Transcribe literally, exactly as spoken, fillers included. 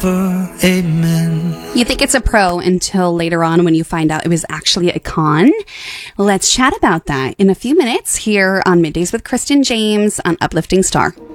Amen. You think it's a pro until later on when you find out it was actually a con. Let's chat about that in a few minutes here on Middays with Kristen James on Uplifting Star.